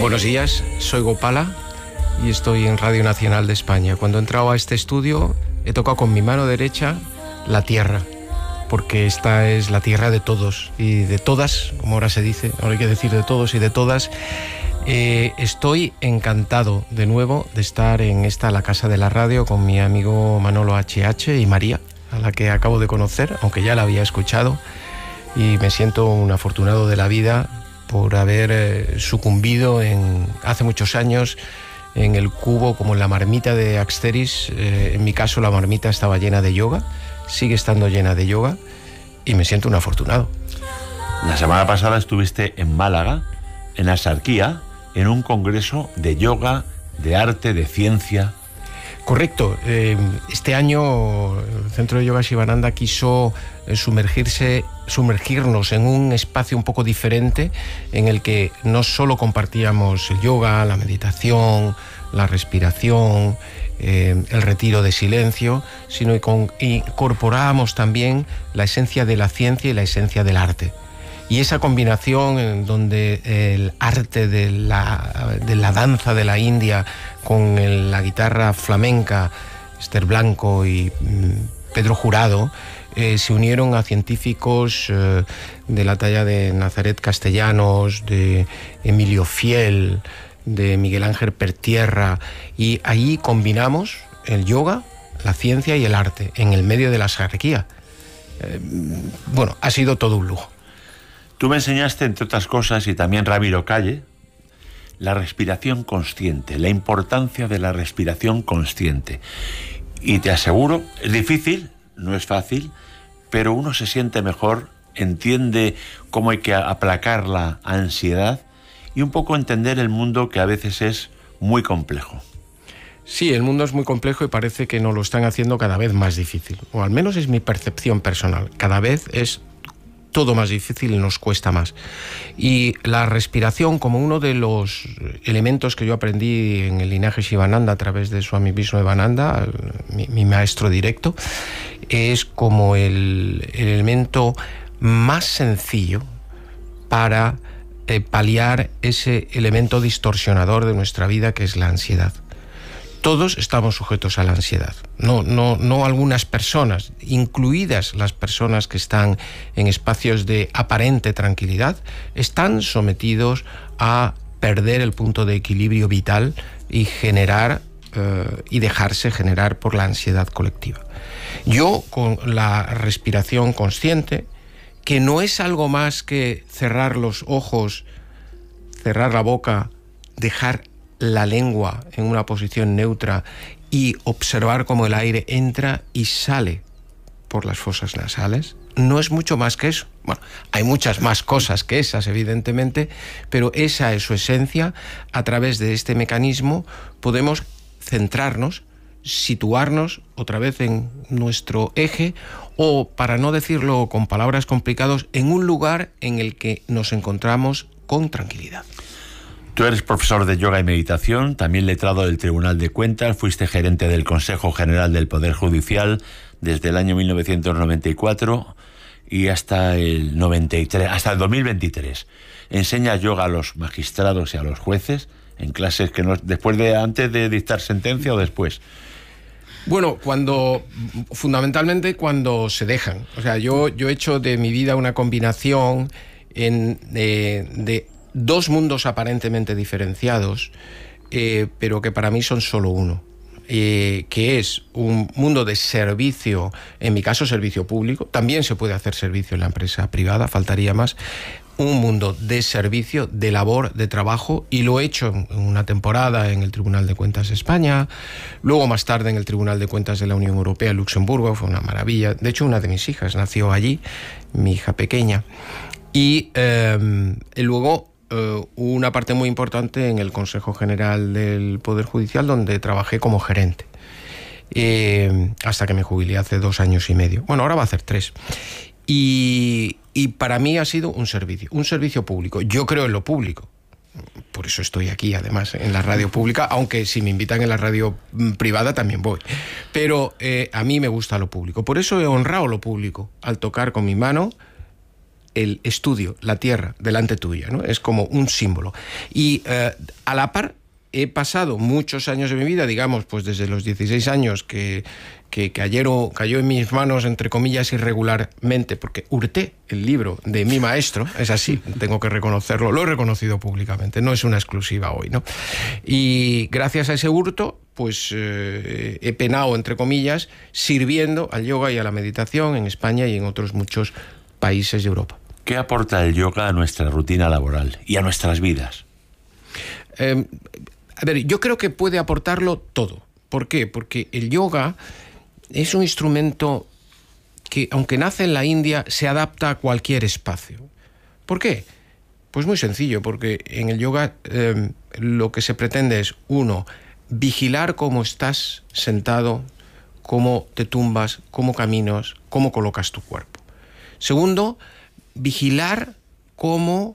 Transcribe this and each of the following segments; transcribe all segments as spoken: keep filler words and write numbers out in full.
Buenos días, soy Gopala y estoy en Radio Nacional de España. Cuando he entrado a este estudio he tocado con mi mano derecha la tierra, porque esta es la tierra de todos y de todas, como ahora se dice, ahora hay que decir de todos y de todas. Eh, estoy encantado de nuevo de estar en esta, la Casa de la Radio, con mi amigo Manolo H H y María, a la que acabo de conocer, aunque ya la había escuchado, y me siento un afortunado de la vida por haber eh, sucumbido en, hace muchos años en el cubo, como en la marmita de Asterix. Eh, en mi caso la marmita estaba llena de yoga, sigue estando llena de yoga, y me siento un afortunado. La semana pasada estuviste en Málaga, en Axarquía, en un congreso de yoga, de arte, de ciencia. Correcto. Eh, este año el Centro de Yoga Sivananda quiso sumergirse, sumergirnos en un espacio un poco diferente, en el que no solo compartíamos el yoga, la meditación, la respiración, eh, el retiro de silencio, sino que con, incorporábamos también la esencia de la ciencia y la esencia del arte. Y esa combinación en donde el arte de la, de la danza de la India con el, la guitarra flamenca, Esther Blanco y mm, Pedro Jurado, eh, se unieron a científicos eh, de la talla de Nazaret Castellanos, de Emilio Fiel, de Miguel Ángel Pertierra, y ahí combinamos el yoga, la ciencia y el arte en el medio de la Axarquía. Eh, bueno, ha sido todo un lujo. Tú me enseñaste, entre otras cosas, y también Ramiro Calle, la respiración consciente, la importancia de la respiración consciente. Y te aseguro, es difícil, no es fácil, pero uno se siente mejor, entiende cómo hay que aplacar la ansiedad y un poco entender el mundo, que a veces es muy complejo. Sí, el mundo es muy complejo y parece que nos lo están haciendo cada vez más difícil, o al menos es mi percepción personal. Cada vez es todo más difícil y nos cuesta más. Y la respiración, como uno de los elementos que yo aprendí en el linaje Sivananda a través de Swami Vishnudevananda, mi, mi maestro directo, es como el, el elemento más sencillo para eh, paliar ese elemento distorsionador de nuestra vida, que es la ansiedad. Todos estamos sujetos a la ansiedad, no, no, no algunas personas, incluidas las personas que están en espacios de aparente tranquilidad, están sometidos a perder el punto de equilibrio vital y generar eh, y dejarse generar por la ansiedad colectiva. Yo, con la respiración consciente, que no es algo más que cerrar los ojos, cerrar la boca, dejar la lengua en una posición neutra y observar cómo el aire entra y sale por las fosas nasales, no es mucho más que eso. Bueno, hay muchas más cosas que esas, evidentemente, pero esa es su esencia. A través de este mecanismo podemos centrarnos, situarnos otra vez en nuestro eje, o, para no decirlo con palabras complicadas, en un lugar en el que nos encontramos con tranquilidad. Tú eres profesor de yoga y meditación, también letrado del Tribunal de Cuentas, fuiste gerente del Consejo General del Poder Judicial desde el año mil novecientos noventa y cuatro y hasta el noventa y tres, hasta el dos mil veintitrés. Enseñas yoga a los magistrados y a los jueces en clases que no, después de, antes de dictar sentencia o después. Bueno, cuando, fundamentalmente cuando se dejan. O sea, yo, yo he hecho de mi vida una combinación en, de, de dos mundos aparentemente diferenciados, eh, pero que para mí son solo uno, eh, que es un mundo de servicio, en mi caso servicio público, también se puede hacer servicio en la empresa privada, faltaría más, un mundo de servicio, de labor, de trabajo, y lo he hecho en una temporada en el Tribunal de Cuentas de España, luego más tarde en el Tribunal de Cuentas de la Unión Europea en Luxemburgo, fue una maravilla. De hecho, una de mis hijas nació allí, mi hija pequeña, y, eh, y luego Uh, una parte muy importante en el Consejo General del Poder Judicial, donde trabajé como gerente, eh, hasta que me jubilé hace dos años y medio. Bueno, ahora va a hacer tres. Y, y para mí ha sido un servicio, un servicio público. Yo creo en lo público. Por eso estoy aquí, además, en la radio pública, aunque si me invitan en la radio privada también voy. Pero eh, a mí me gusta lo público. Por eso he honrado lo público, al tocar con mi mano el estudio, la tierra, delante tuya, ¿no? Es como un símbolo. Y eh, a la par, he pasado muchos años de mi vida, digamos, pues desde los dieciséis años que, que cayeron, cayó en mis manos, entre comillas, irregularmente, porque hurté el libro de mi maestro, es así, tengo que reconocerlo, lo he reconocido públicamente, no es una exclusiva hoy, ¿no? Y gracias a ese hurto, pues eh, he penado, entre comillas, sirviendo al yoga y a la meditación en España y en otros muchos países de Europa. ¿Qué aporta el yoga a nuestra rutina laboral y a nuestras vidas? Eh, a ver, yo creo que puede aportarlo todo. ¿Por qué? Porque el yoga es un instrumento que, aunque nace en la India, se adapta a cualquier espacio. ¿Por qué? Pues muy sencillo, porque en el yoga eh, lo que se pretende es, uno, vigilar cómo estás sentado, cómo te tumbas, cómo caminas, cómo colocas tu cuerpo. Segundo, vigilar cómo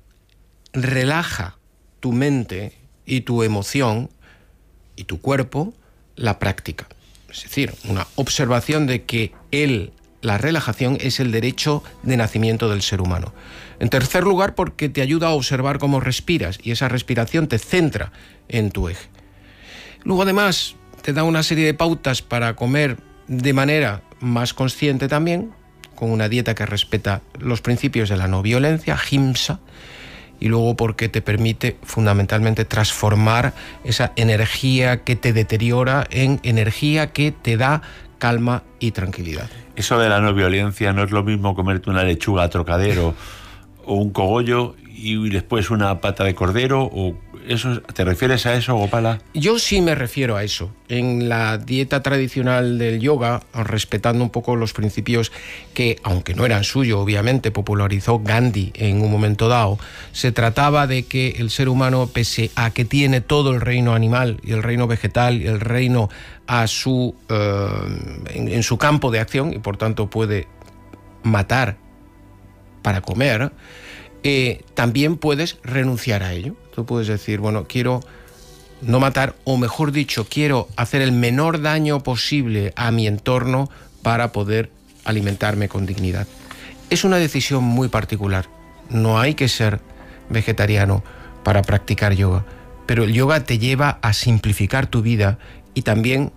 relaja tu mente y tu emoción y tu cuerpo la práctica. Es decir, una observación de que el, la relajación es el derecho de nacimiento del ser humano. En tercer lugar, porque te ayuda a observar cómo respiras y esa respiración te centra en tu eje. Luego, además, te da una serie de pautas para comer de manera más consciente también, con una dieta que respeta los principios de la no violencia, ahimsa, y luego porque te permite fundamentalmente transformar esa energía que te deteriora en energía que te da calma y tranquilidad. Eso de la no violencia no es lo mismo comerte una lechuga a trocadero o un cogollo y después una pata de cordero, o eso, ¿te refieres a eso, Gopala? Yo sí me refiero a eso. En la dieta tradicional del yoga, respetando un poco los principios que, aunque no eran suyos, obviamente popularizó Gandhi en un momento dado, se trataba de que el ser humano, pese a que tiene todo el reino animal y el reino vegetal y el reino a su, eh, en, en su campo de acción, y por tanto puede matar para comer, eh, también puedes renunciar a ello. Tú puedes decir, bueno, quiero no matar, o mejor dicho, quiero hacer el menor daño posible a mi entorno para poder alimentarme con dignidad. Es una decisión muy particular. No hay que ser vegetariano para practicar yoga, pero el yoga te lleva a simplificar tu vida y también,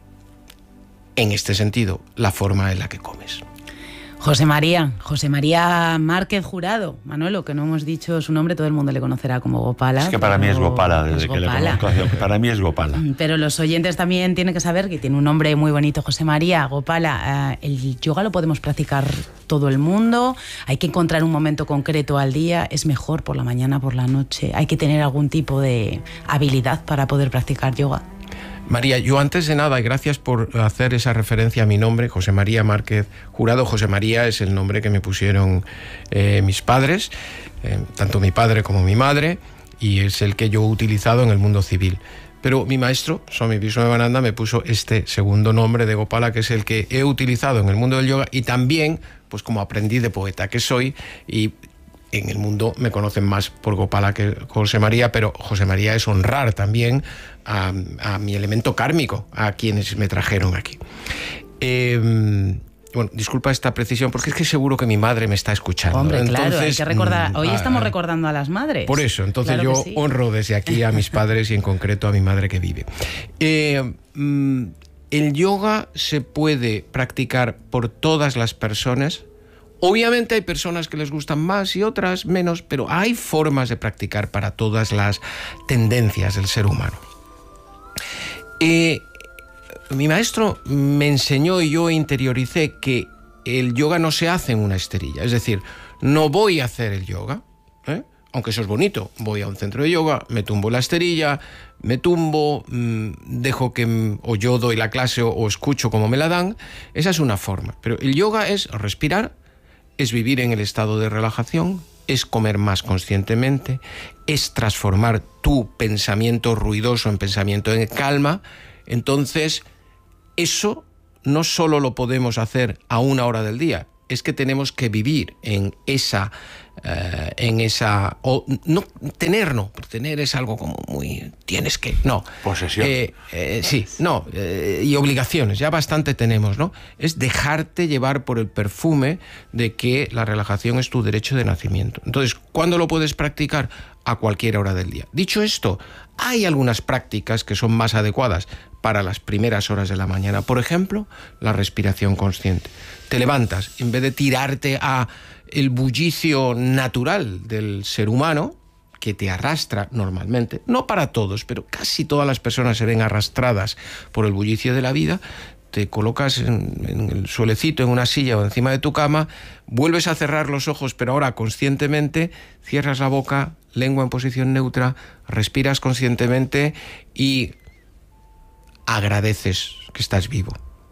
en este sentido, la forma en la que comes. José María, José María Márquez Jurado, Manuelo, que no hemos dicho su nombre, todo el mundo le conocerá como Gopala. Es que para mí es Gopala, desde es que Gopala. le conozco, para mí es Gopala. Pero los oyentes también tienen que saber que tiene un nombre muy bonito, José María, Gopala. ¿El yoga lo podemos practicar todo el mundo? ¿Hay que encontrar un momento concreto al día? ¿Es mejor por la mañana, por la noche? ¿Hay que tener algún tipo de habilidad para poder practicar yoga? María, yo antes de nada, y gracias por hacer esa referencia a mi nombre, José María Márquez Jurado. José María es el nombre que me pusieron eh, mis padres, eh, tanto mi padre como mi madre, y es el que yo he utilizado en el mundo civil. Pero mi maestro, Swami Vishnudevananda, me puso este segundo nombre de Gopala, que es el que he utilizado en el mundo del yoga, y también, pues como aprendiz de poeta que soy, y en el mundo me conocen más por Gopala que José María, pero José María es honrar también a, a mi elemento kármico, a quienes me trajeron aquí. Eh, bueno, disculpa esta precisión, porque es que seguro que mi madre me está escuchando. Hombre, entonces, claro, hay que recordar. Hoy ah, estamos recordando a las madres. Por eso, entonces claro yo sí. honro desde aquí a mis padres y en concreto a mi madre que vive. Eh, mm, el yoga se puede practicar por todas las personas. Obviamente hay personas que les gustan más y otras menos, pero hay formas de practicar para todas las tendencias del ser humano. Eh, mi maestro me enseñó y yo interioricé que el yoga no se hace en una esterilla. Es decir, no voy a hacer el yoga, ¿eh? Aunque eso es bonito. Voy a un centro de yoga, me tumbo la esterilla, me tumbo, mmm, dejo que o yo doy la clase o, o escucho como me la dan. Esa es una forma. Pero el yoga es respirar, es vivir en el estado de relajación, es comer más conscientemente, es transformar tu pensamiento ruidoso en pensamiento en calma. Entonces, eso no solo lo podemos hacer a una hora del día, es que tenemos que vivir en esa, uh, en esa, o no tener, no, tener es algo como muy, tienes que, no. Posesión. Eh, eh, sí, no, eh, y obligaciones, ya bastante tenemos, ¿no? Es dejarte llevar por el perfume de que la relajación es tu derecho de nacimiento. Entonces, ¿cuándo lo puedes practicar? A cualquier hora del día. Dicho esto, hay algunas prácticas que son más adecuadas para las primeras horas de la mañana. Por ejemplo, la respiración consciente. Te levantas, en vez de tirarte a el bullicio natural del ser humano, que te arrastra normalmente, no para todos, pero casi todas las personas se ven arrastradas por el bullicio de la vida, te colocas en, en el suelecito, en una silla o encima de tu cama, vuelves a cerrar los ojos, pero ahora conscientemente, cierras la boca, lengua en posición neutra, respiras conscientemente y agradeces que estás vivo.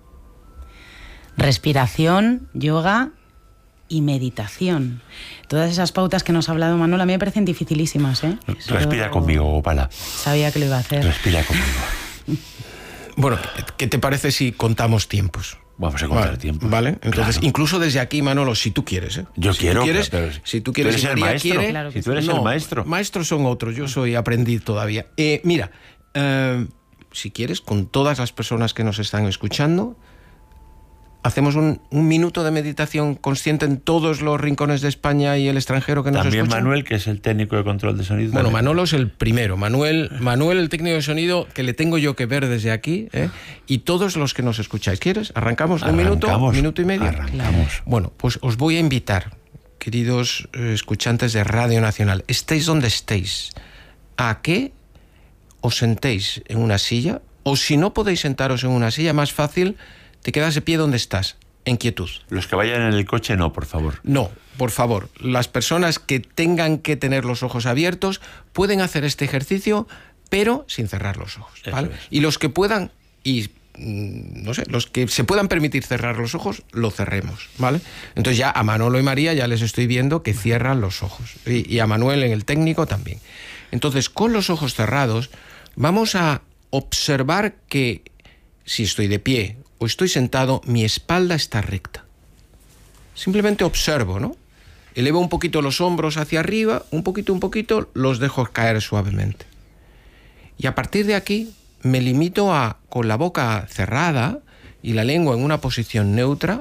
Respiración, yoga y meditación. Todas esas pautas que nos ha hablado Manuel a mí me parecen dificilísimas, ¿eh? Respira Eso... conmigo, Gopala. Sabía que lo iba a hacer. Respira conmigo. Bueno, ¿qué te parece si contamos tiempos? Vamos a contar vale, tiempos. Vale, entonces claro. Incluso desde aquí, Manolo, si tú quieres, ¿eh? Yo si quiero, tú quieres, pero si tú quieres, ¿tú eres el maestro? Quiere, claro si tú eres no, el maestro. Maestros son otros, yo soy aprendiz todavía. Eh, mira, eh, si quieres, con todas las personas que nos están escuchando, hacemos un, un minuto de meditación consciente en todos los rincones de España y el extranjero que nos También escuchan. Manuel, que es el técnico de control de sonido. Bueno, también. Manolo es el primero. Manuel, Manuel, el técnico de sonido, que le tengo yo que ver desde aquí, ¿eh? Y todos los que nos escucháis. ¿Quieres? ¿Arrancamos un minuto? ¿Un minuto y medio? Arrancamos. Bueno, pues os voy a invitar, queridos eh, escuchantes de Radio Nacional, estéis donde estéis, a que os sentéis en una silla, o si no podéis sentaros en una silla, más fácil, te quedas de pie donde estás, en quietud. Los que vayan en el coche, no, por favor. No, por favor. Las personas que tengan que tener los ojos abiertos pueden hacer este ejercicio, pero sin cerrar los ojos, ¿vale? Y los que puedan, y no sé, los que se puedan permitir cerrar los ojos, lo cerremos, ¿vale? Entonces ya a Manolo y María ya les estoy viendo que cierran los ojos. Y, y a Manuel en el técnico también. Entonces, con los ojos cerrados, vamos a observar que si estoy de pie o estoy sentado, mi espalda está recta. Simplemente observo, ¿no? Elevo un poquito los hombros hacia arriba, un poquito, un poquito, los dejo caer suavemente. Y a partir de aquí me limito a, con la boca cerrada y la lengua en una posición neutra,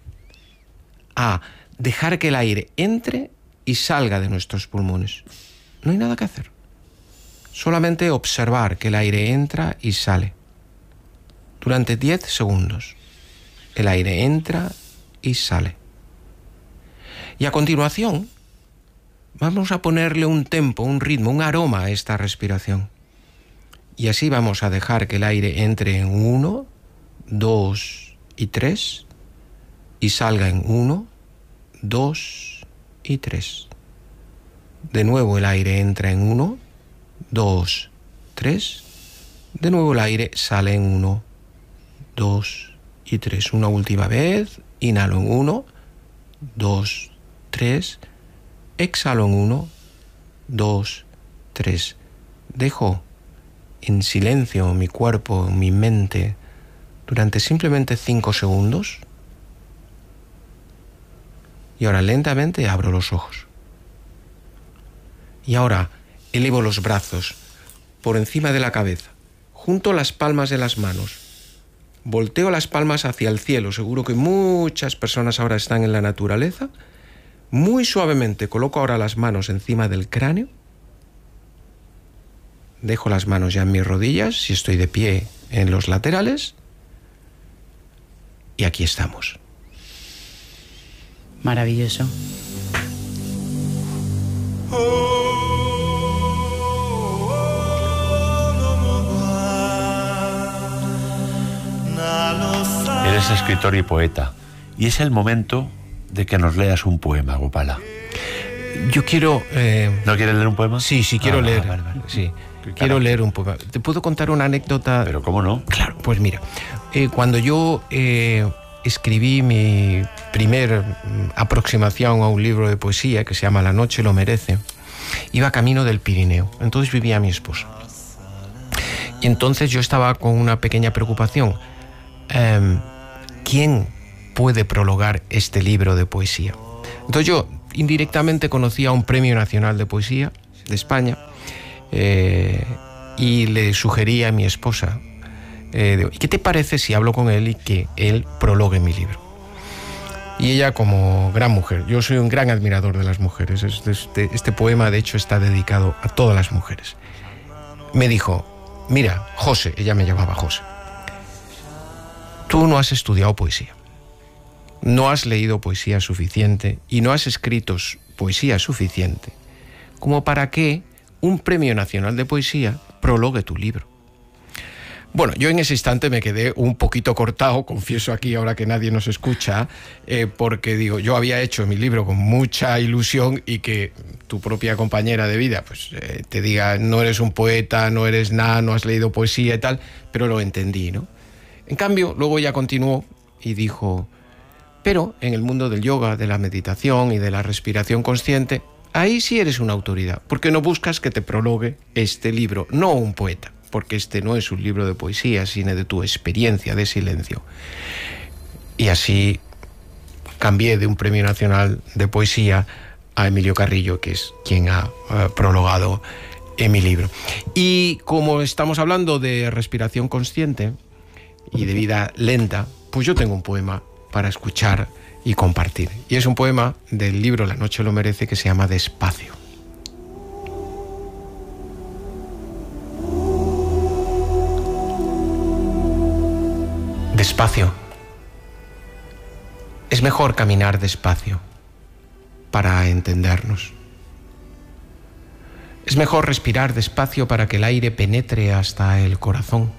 a dejar que el aire entre y salga de nuestros pulmones. No hay nada que hacer. Solamente observar que el aire entra y sale. Durante diez segundos. El aire entra y sale. Y a continuación, vamos a ponerle un tempo, un ritmo, un aroma a esta respiración. Y así vamos a dejar que el aire entre en uno, dos y tres, y salga en uno, dos y tres. De nuevo el aire entra en uno, dos, tres. De nuevo el aire sale en uno, dos y tres. Una última vez. Inhalo en uno, dos, tres. Exhalo en uno, dos, tres. Dejo en silencio mi cuerpo, mi mente, durante simplemente cinco segundos. Y ahora lentamente abro los ojos. Y ahora elevo los brazos por encima de la cabeza, junto las palmas de las manos. Volteo las palmas hacia el cielo. Seguro que muchas personas ahora están en la naturaleza. Muy suavemente coloco ahora las manos encima del cráneo. Dejo las manos ya en mis rodillas, si estoy de pie en los laterales. Y aquí estamos. Maravilloso. Eres escritor y poeta, y es el momento de que nos leas un poema, Gopala. Yo quiero... Eh... ¿No quieres leer un poema? Sí, sí, quiero ah, leer. Vale, vale. Sí, quiero leer un poema. ¿Te puedo contar una anécdota? Pero ¿cómo no? Claro, pues mira, eh, cuando yo eh, escribí mi primer mm, aproximación a un libro de poesía que se llama La noche lo merece, iba camino del Pirineo. Entonces vivía mi esposa. Y entonces yo estaba con una pequeña preocupación. Eh, ¿Quién puede prologar este libro de poesía? Entonces yo indirectamente conocí a un Premio Nacional de Poesía de España eh, y le sugerí a mi esposa, eh, ¿qué te parece si hablo con él y que él prologue mi libro? Y ella, como gran mujer, yo soy un gran admirador de las mujeres, este, este, este poema de hecho está dedicado a todas las mujeres, me dijo, mira, José, ella me llamaba José, tú no has estudiado poesía, no has leído poesía suficiente y no has escrito poesía suficiente como para que un Premio Nacional de Poesía prologue tu libro. Bueno, yo en ese instante me quedé un poquito cortado, confieso aquí ahora que nadie nos escucha, eh, porque digo, yo había hecho mi libro con mucha ilusión y que tu propia compañera de vida pues eh, te diga, no eres un poeta, no eres nada, no has leído poesía y tal, pero lo entendí, ¿no? En cambio, luego ella continuó y dijo, pero en el mundo del yoga, de la meditación y de la respiración consciente, ahí sí eres una autoridad, porque no buscas que te prologue este libro, no un poeta, porque este no es un libro de poesía, sino de tu experiencia de silencio. Y así cambié de un Premio Nacional de Poesía a Emilio Carrillo, que es quien ha uh, prologado en mi libro. Y como estamos hablando de respiración consciente y de vida lenta, pues yo tengo un poema para escuchar y compartir. Y es un poema del libro La noche lo merece, que se llama Despacio. Despacio. Es mejor caminar despacio para entendernos. Es mejor respirar despacio para que el aire penetre hasta el corazón.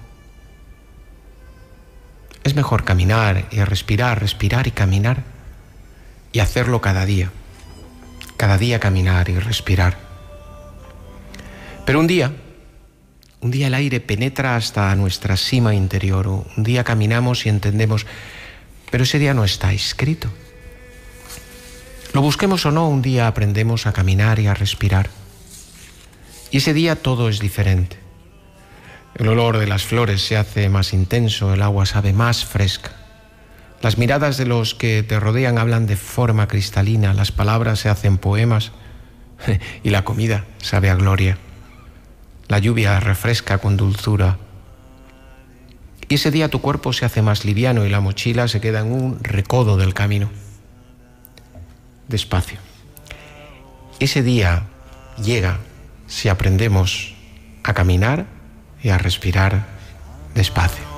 Es mejor caminar y respirar, respirar y caminar, y hacerlo cada día. Cada día caminar y respirar. Pero un día, un día el aire penetra hasta nuestra cima interior, o un día caminamos y entendemos, pero ese día no está escrito. Lo busquemos o no, un día aprendemos a caminar y a respirar. Y ese día todo es diferente. El olor de las flores se hace más intenso, el agua sabe más fresca. Las miradas de los que te rodean hablan de forma cristalina, las palabras se hacen poemas y la comida sabe a gloria. La lluvia refresca con dulzura. Y ese día tu cuerpo se hace más liviano y la mochila se queda en un recodo del camino. Despacio. Ese día llega si aprendemos a caminar y a respirar despacio.